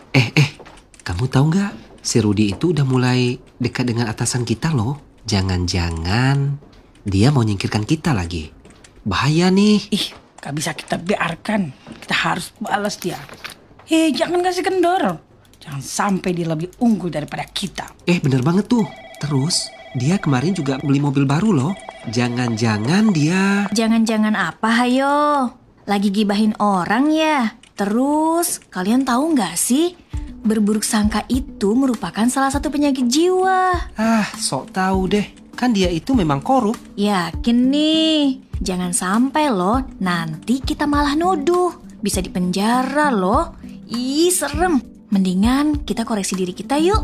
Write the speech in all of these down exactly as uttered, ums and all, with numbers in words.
Eh, eh, kamu tahu nggak? Si Rudi itu udah mulai dekat dengan atasan kita loh. Jangan-jangan dia mau nyingkirkan kita lagi. Bahaya nih. Ih, gak bisa kita biarkan. Kita harus balas dia. Hei, jangan kasih kendor. Jangan sampai dia lebih unggul daripada kita. Eh, bener banget tuh. Terus, dia kemarin juga beli mobil baru loh. Jangan-jangan dia... Jangan-jangan apa, hayo? Lagi gibahin orang ya? Terus, kalian tahu nggak sih? Berburuk sangka itu merupakan salah satu penyakit jiwa. Ah, sok tahu deh. Kan dia itu memang korup. Yakin nih. Jangan sampai loh, nanti kita malah nuduh. Bisa dipenjara loh. Ih, serem. Mendingan kita koreksi diri kita yuk.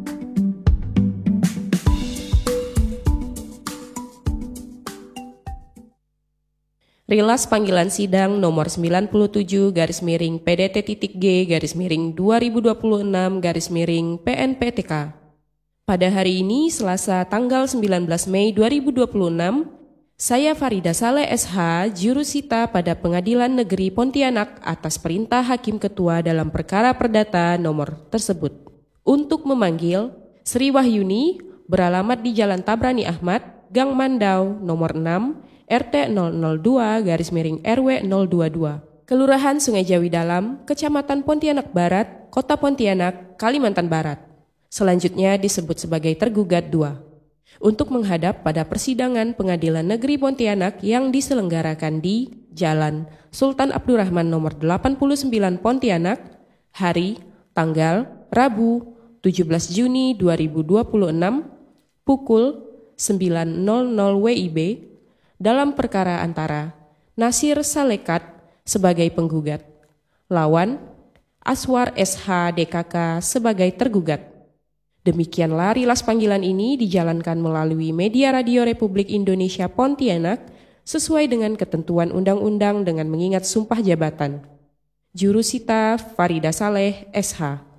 Rilas panggilan sidang nomor sembilan puluh tujuh garis miring P D T.G garis miring dua ribu dua puluh enam garis miring P N P T K. Pada hari ini, Selasa tanggal sembilan belas Mei dua ribu dua puluh enam, saya Farida Saleh S H, jurusita pada Pengadilan Negeri Pontianak atas perintah Hakim Ketua dalam perkara perdata nomor tersebut. Untuk memanggil Sri Wahyuni beralamat di Jalan Tabrani Ahmad, Gang Mandau, nomor enam, R T nol nol dua garis miring R W nol dua dua, Kelurahan Sungai Jawi Dalam, Kecamatan Pontianak Barat, Kota Pontianak, Kalimantan Barat. Selanjutnya disebut sebagai tergugat dua. Untuk menghadap pada persidangan Pengadilan Negeri Pontianak yang diselenggarakan di Jalan Sultan Abdurrahman nomor delapan puluh sembilan Pontianak, hari, tanggal, Rabu, tujuh belas Juni dua ribu dua puluh enam, pukul sembilan nol nol W I B, dalam perkara antara Nasir Salekat sebagai penggugat, lawan Aswar S H D K K sebagai tergugat. Demikianlah rilas panggilan ini dijalankan melalui media Radio Republik Indonesia Pontianak sesuai dengan ketentuan undang-undang dengan mengingat sumpah jabatan. Jurusita Farida Saleh S H.